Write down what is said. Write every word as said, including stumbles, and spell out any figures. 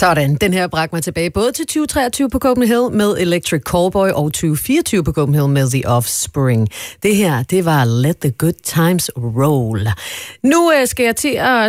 Sådan, den her bragte mig tilbage både til tyve treogtyve på Copenhagen med Electric Callboy og tyve fireogtyve på Copenhagen med The Offspring. Det her, det var Let the Good Times Roll. Nu øh, skal jeg til at